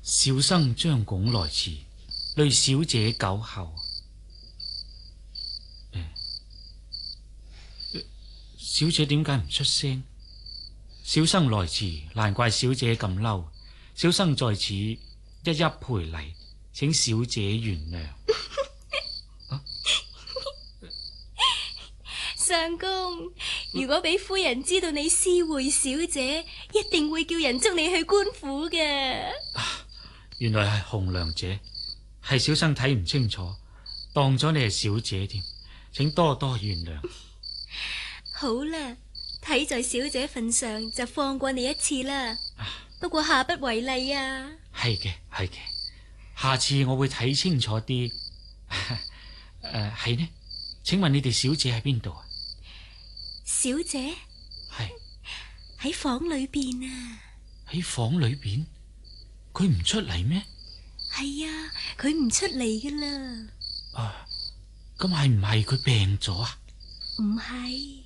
小生張拱來遲，累小姐久候。小姐點解唔出聲？小生來遲，難怪小姐咁嬲。小生在此一一賠禮，請小姐原諒。 相公，如果俾夫人知道你私會小姐，一定會叫人捉你去官府嘅。 原來係紅娘姐，係小生睇唔清楚，當咗你係小姐添，請多多原諒。 好啦，睇在小姐份上，就放過你一次啦。不過下不為例啊。 係嘅，係嘅，下次我會睇清楚啲。係呢？請問你哋小姐喺邊度啊？ 小姐係喺房裏邊啊。 喺房裏邊？佢唔出嚟咩？ 係啊，佢唔出嚟噶啦。 咁係唔係佢病咗啊？ 唔係。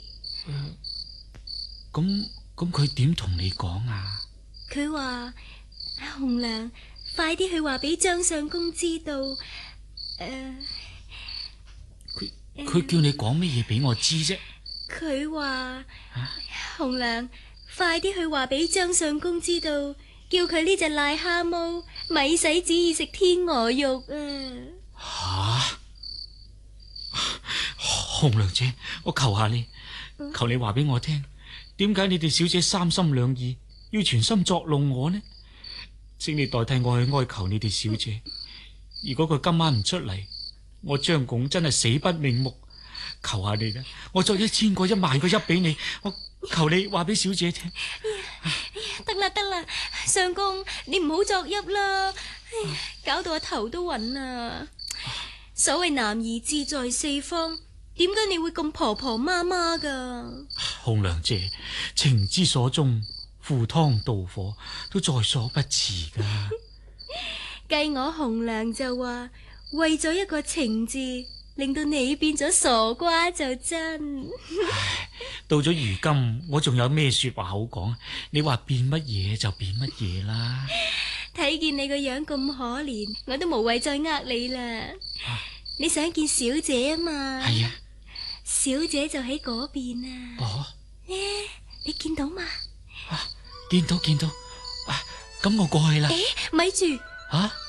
咁佢點同你講啊？ 佢話紅娘，快啲去話俾張相公知道。 佢叫你講乜嘢俾我知啫？ 佢話紅娘，快啲去話俾張相公知道，叫佢呢隻癩蛤蟆咪使旨意食天鵝肉啊！ 紅娘姐，我求下你，求你話俾我聽，點解你哋小姐三心兩意，要全心作弄我呢？請你代替我去哀求你哋小姐。如果佢今晚唔出嚟，我張拱真係死不瞑目。求下你啦，我作1000個10000個1俾你，我求你話俾小姐聽。 得啦得啦，相公你唔好作揖啦，搞到我頭都暈啊！所謂男兒志在四方，點解你會咁婆婆媽媽噶？ 紅娘姐，情之所鍾，赴湯蹈火都在所不辭噶。 計我紅娘就話，為咗一個情字，令到你變咗傻瓜就真。 到咗如今，我仲有咩說話好講？你話變乜嘢就變乜嘢啦。 睇見你個樣咁可憐，我都無謂再呃你啦。你想見小姐啊嘛？ 係啊， 小姐就喺嗰邊啊。你見到嘛？ 見到。咁我過去啦。 咪住。